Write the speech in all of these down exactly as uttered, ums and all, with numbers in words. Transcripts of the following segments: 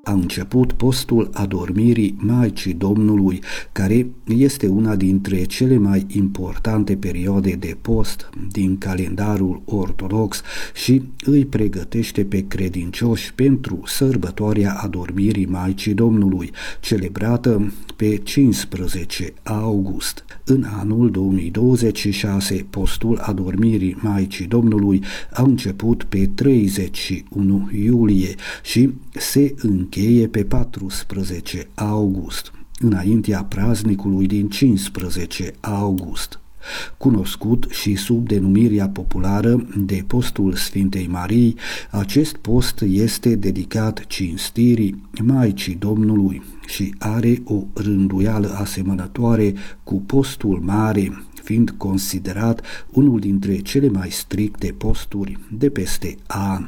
a început postul adormirii Maicii Domnului, care este una dintre cele mai importante perioade de post din calendarul ortodox și îi pregătește pe credincioși pentru sărbătoarea adormirii Maicii Domnului, celebrată pe cincisprezece august. În anul două mii douăzeci și șase, postul adormirii Maicii Domnului a început pe treizeci și unu iulie și se încheie pe paisprezece august, înaintea praznicului din cincisprezece august. Cunoscut și sub denumirea populară de postul Sfintei Marii, acest post este dedicat cinstirii Maicii Domnului și are o rânduială asemănătoare cu postul mare, fiind considerat unul dintre cele mai stricte posturi de peste an.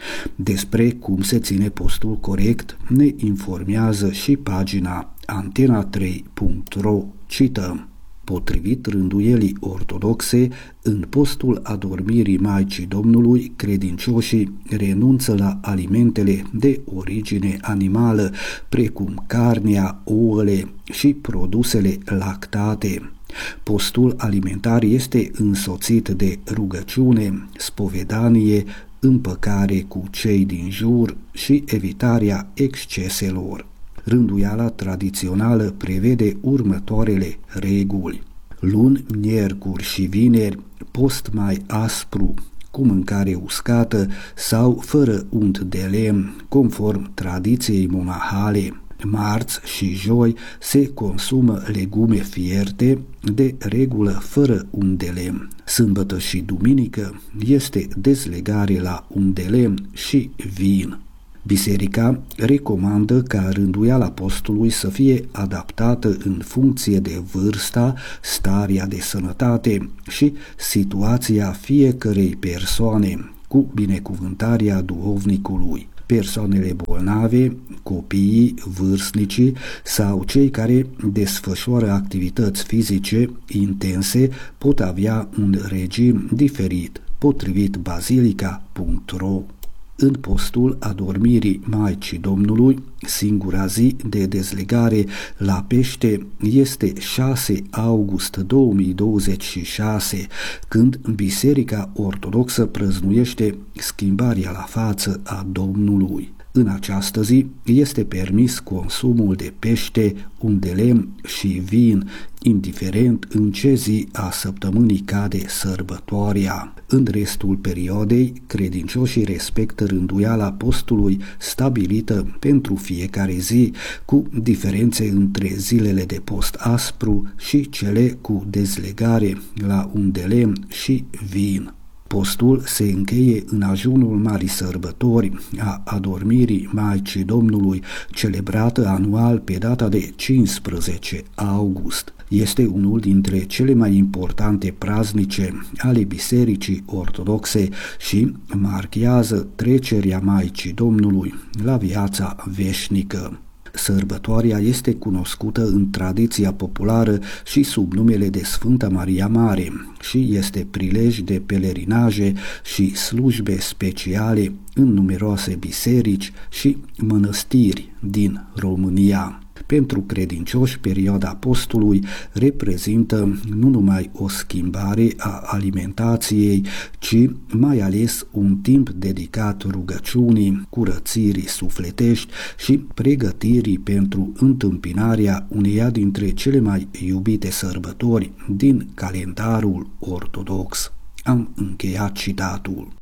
Despre cum se ține postul corect ne informează și pagina antena trei punct ro. Cităm: potrivit rânduielii ortodoxe, în postul adormirii Maicii Domnului, credincioșii renunță la alimentele de origine animală, precum carnea, ouăle și produsele lactate. Postul alimentar este însoțit de rugăciune, spovedanie, împăcare cu cei din jur și evitarea exceselor. Rânduiala tradițională prevede următoarele reguli: luni, miercuri și vineri, post mai aspru, cu mâncare uscată sau fără unt de lemn, conform tradiției monahale. Marți și joi se consumă legume fierte, de regulă fără unt de lemn. Sâmbătă și duminică este dezlegare la unt de lemn și vin. Biserica recomandă ca rânduiala postului să fie adaptată în funcție de vârsta, starea de sănătate și situația fiecărei persoane, cu binecuvântarea duhovnicului. Persoanele bolnave, copiii, vârstnicii sau cei care desfășoară activități fizice intense pot avea un regim diferit, potrivit bazilica punct ro. În postul adormirii Maicii Domnului, singura zi de dezlegare la pește este șase august două mii douăzeci și șase, când Biserica Ortodoxă prăznuiește schimbarea la față a Domnului. În această zi este permis consumul de pește, unt de lemn și vin, indiferent în ce zi a săptămânii cade sărbătoarea. În restul perioadei, credincioșii respectă rânduiala postului stabilită pentru fiecare zi, cu diferențe între zilele de post aspru și cele cu dezlegare la unt de lemn și vin. Postul se încheie în ajunul Marii Sărbători a adormirii Maicii Domnului, celebrată anual pe data de cincisprezece august. Este unul dintre cele mai importante praznice ale Bisericii Ortodoxe și marchează trecerea Maicii Domnului la viața veșnică. Sărbătoarea este cunoscută în tradiția populară și sub numele de Sfânta Maria Mare și este prilej de pelerinaje și slujbe speciale în numeroase biserici și mănăstiri din România. Pentru credincioși, perioada postului reprezintă nu numai o schimbare a alimentației, ci mai ales un timp dedicat rugăciunii, curățirii sufletești și pregătirii pentru întâmpinarea uneia dintre cele mai iubite sărbători din calendarul ortodox. Am încheiat citatul.